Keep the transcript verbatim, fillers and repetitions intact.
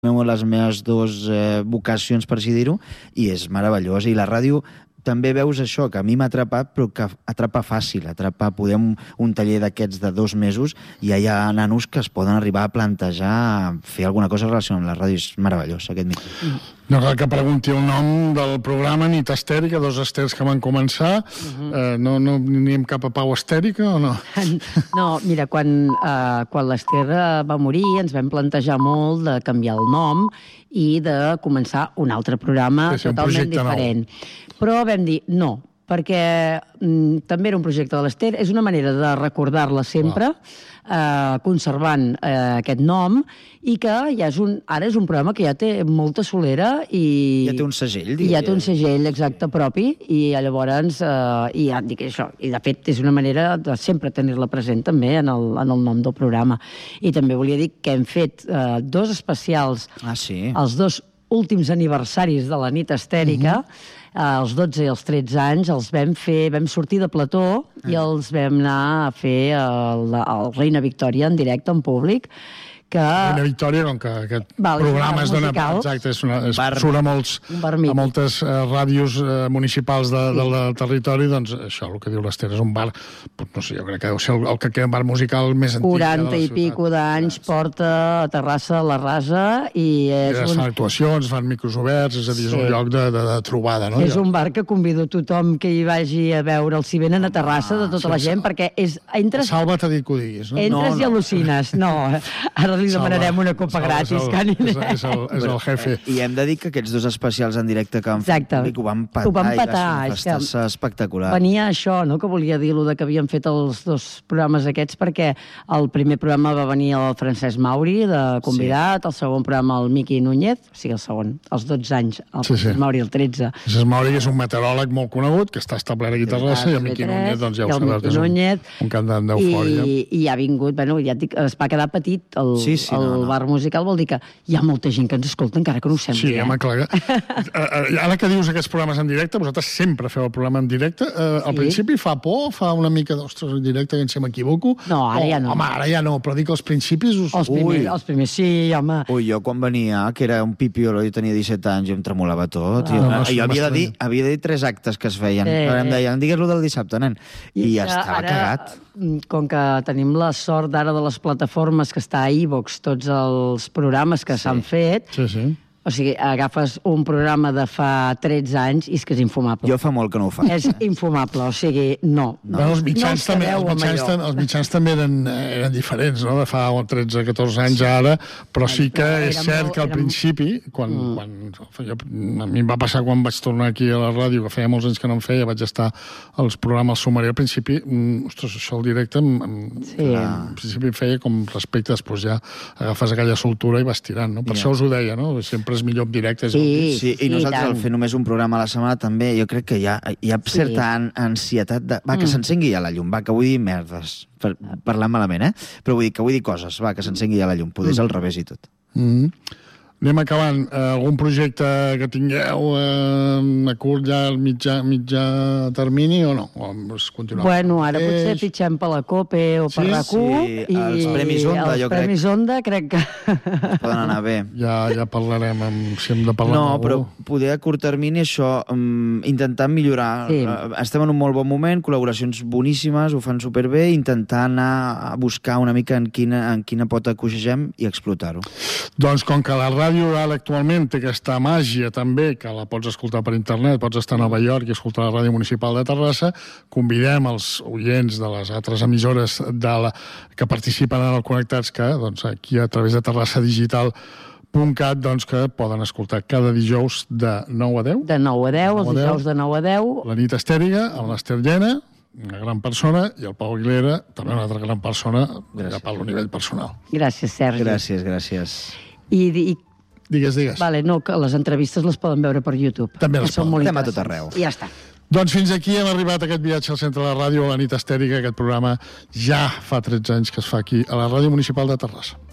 les meves dues eh, vocacions, per així dir-ho, i és meravellós. I la ràdio també veus això, que a mi m'ha atrapat, però que atrapa fàcil, atrapa, podem un taller d'aquests de dos mesos i ja hi ha nanos que es poden arribar a plantejar fer alguna cosa relacionada amb la ràdio. És meravellós, aquest mitjà. No cal que pregunti el nom del programa, ni t'estèrica, dos esters que van començar. Uh-huh. eh, no, no anem cap a Pau Estèrica o no? No, mira, quan, eh, quan l'Ester va morir ens vam plantejar molt de canviar el nom i de començar un altre programa sí, sí, totalment diferent. Nou. Però vam dir no, perquè mm, també era un projecte de l'Ester, és una manera de recordar-la sempre, eh, conservant eh, aquest nom, i que ja és un, ara és un programa que ja té molta solera i... Ja té un segell, diria. Ja té un segell exacte propi, i llavors, eh, i ja et dic això, i de fet és una manera de sempre tenir-la present també en el, en el nom del programa. I també volia dir que hem fet eh, dos especials, ah, sí? els dos últims aniversaris de la nit estèrica, uh-huh. Els dotze i els tretze anys, els vam fer, vam sortir de plató i els vam anar a fer el, el Reina Victòria en directe, en públic, que... Reina Victòria, com que aquest Val, programa es dona... Exacte, és una, és, bar, surt a, molts, a moltes uh, ràdios uh, municipals de, sí. del, del territori, doncs això, el que diu l'Ester, és un bar, no sé, jo crec que deu ser el, el que queda un bar musical més antic quaranta i pico d'anys porta a Terrassa, a la Rasa, i és I un... fan actuacions, fan micros oberts, és a dir, és sí. un lloc de, de, de trobada, no? És un bar que convido tothom que hi vagi a veure'l, si venen a Terrassa, de tota ah, la gent, perquè és... Entres... Salva t'ha dit que ho diguis, no? Entres no, no. i al·lucines, no, ara li demanarem una copa Salva, gratis. És el, és, el, és, el, és el jefe. I hem de dir que aquests dos especials en directe que han fet públic ho van patar, ho van patar i va ser una espectacular. Venia això, no?, que volia dir-lo de que havien fet els dos programes aquests, perquè el primer programa va venir el Francesc Mauri de convidat, sí. el segon programa el Miqui Núñez, o sigui, el segon, els dotze anys, el sí, sí. Mauri el tretze. Francesc Mauri és un meteoròleg molt conegut, que està establert aquí a Terrassa, i el Miqui Núñez, doncs ja ho sabeu, que és un, un cantant d'eufòria. I, I ha vingut, bueno, ja et dic, es va quedar petit el, sí, sí, el no, no. bar musical, vol dir que hi ha molta gent que ens escolta, encara que no ho sembli. Sí, home, clar. Ara que dius aquests programes en directe, vosaltres sempre feu el programa en directe. Al sí. principi fa por, fa una mica d'ostres en directe, que si m'equivoco. No, ara ja no. Home, ara ja no, però dic que als principis... Us... Els, primers, els primers, sí, home. Ui, jo quan venia, que era un pipiolo, jo tenia disset anys, jo em tremolava tot. Ah, jo, no, jo havia, de dir, havia de dir tres actes que es feien. Eh. Em deien, digues-lo del dissabte, nen. I, I ja estava ara, cagat. Com que tenim la sort d'ara de les plataformes que està a iVox, tots els programes que s'han sí. fet, sí, sí. o sigui, agafes un programa de fa tretze anys i és que és infumable. Jo fa molt que no ho faig. És infumable, o sigui, no. no. Bueno, els mitjans, no també, els, mitjans ten, els mitjans també eren, eren diferents, no?, de fa tretze catorze anys ara, però sí que és cert molt, que al principi, quan, mm. quan jo, a mi em va passar quan vaig tornar aquí a la ràdio, que feia molts anys que no em feia, vaig estar als programes sumari al principi, mm, ostres, això al directe, mm, sí. al principi em feia com respecte, després ja agafes aquella soltura i vas tirant, no? Per yeah. això us ho deia, no? Sempre és millor en directe. És sí, sí, i nosaltres al fer només un programa a la setmana també, jo crec que hi ha, hi ha sí. certa ansietat de, va, que mm. s'encengui ja la llum, va, que vull dir merdes, per, parlar malament, eh? Però vull dir que vull dir coses, va, que s'encengui ja la llum, poder ser mm. al revés i tot. Mm. Anem acabant. Eh, algun projecte que tingueu eh, a curt ja mitjà, mitjà termini o no? O bueno, ara potser fitxem per la COPE o per sí, RAC1 sí, i els Premis Onda, els jo crec. Els Premis Onda crec que... poden anar bé. Ja, ja parlarem amb, si hem de parlar no, amb algú. Però poder a curt termini això, um, intentar millorar. Sí. Estem en un molt bon moment, col·laboracions boníssimes, ho fan superbé, intentar anar a buscar una mica en quina, en quina pota coixegem i explotar-ho. Doncs com que la ràdio Oral actualment té aquesta màgia també, que la pots escoltar per internet, pots estar a Nova York i escoltar la Ràdio Municipal de Terrassa, convidem els oients de les altres emissores de la, que participen en el Connectats, que doncs, aquí a través de terrassa digital punt cat, doncs, que poden escoltar cada dijous de nou a deu. De nou a deu, els dijous de nou a deu. La nit estèrica, amb l'Ester Llena, una gran persona, i el Pau Aguilera, també una altra gran persona, ja pel nivell personal. Gràcies, Sergi. Gràcies, gràcies. I, i Digues, digues. Vale, no, que les entrevistes les poden veure per YouTube. També les poden. Estem a tot arreu. I ja està. Doncs fins aquí hem arribat a aquest viatge al centre de la ràdio, a la nit estèrica. Aquest programa ja fa tretze anys que es fa aquí, a la Ràdio Municipal de Terrassa.